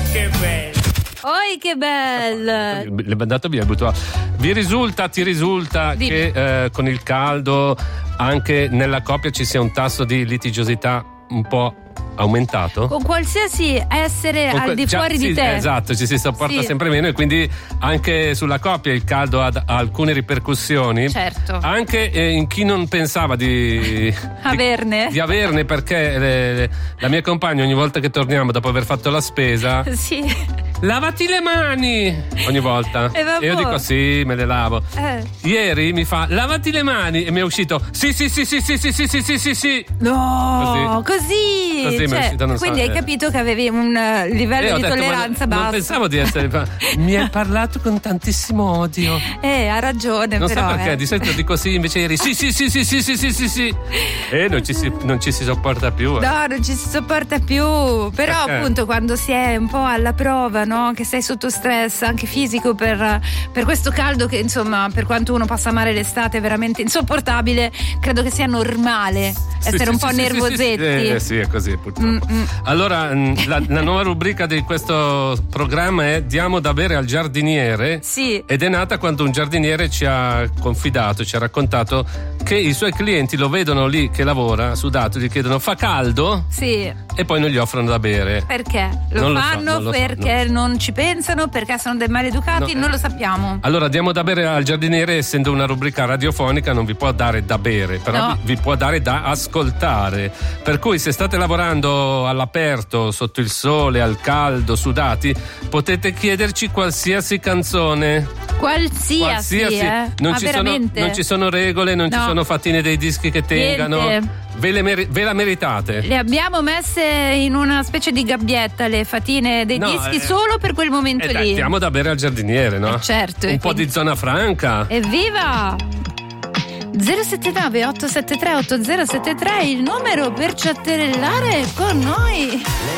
che bello! Oi, che bello! Le mandato via il butto. Ti risulta Dimmi. che con il caldo anche nella coppia ci sia un tasso di litigiosità un po' aumentato? Con qualsiasi essere al di fuori di te. Esatto, ci si sopporta Sì. sempre meno e quindi anche sulla coppia il caldo ha alcune ripercussioni. Certo. Anche in chi non pensava di averne, perché la mia compagna ogni volta che torniamo dopo aver fatto la spesa Sì. lavati le mani ogni volta E vabbè. io dico sì, me le lavo. Ieri mi fa lavati le mani e mi è uscito sì. No, così mi è uscito, non so, quindi hai capito che avevi un livello ho di detto, tolleranza ma basso. non pensavo di essere mi hai parlato con tantissimo odio. Ha ragione, non però so perché di solito dico sì, invece ieri sì e non ci si sopporta più. No, non ci si sopporta più. Però Perché? appunto quando si è un po' alla prova, no? Che sei sotto stress anche fisico per questo caldo che insomma, per quanto uno possa amare l'estate è veramente insopportabile, credo che sia normale essere un po' nervosetti. Sì, è così purtroppo. Allora la nuova rubrica di questo programma è Diamo da bere al giardiniere. Sì. Ed è nata quando un giardiniere ci ha confidato, ci ha raccontato che i suoi clienti lo vedono lì che lavora sudato, gli chiedono fa caldo? Sì. E poi non gli offrono da bere. Perché? Lo Non lo so, fanno non lo so, perché non ci pensano, perché sono dei maleducati, non lo sappiamo. Allora diamo da bere al giardiniere, essendo una rubrica radiofonica non vi può dare da bere, però No. vi può dare da ascoltare, per cui se state lavorando all'aperto, sotto il sole, al caldo, sudati, potete chiederci qualsiasi canzone. Qualsiasi. Non, Ma ci veramente? non ci sono regole, non ci No. sono fattine dei dischi che tengano. Niente. Ve la meritate. Le abbiamo messe in una specie di gabbietta le fatine dei No, dischi solo per quel momento lì. Dai, diamo da bere al giardiniere, no? Certo. Un e po' quindi- di zona franca. Evviva! 079 873 8073 il numero per chatterellare con noi.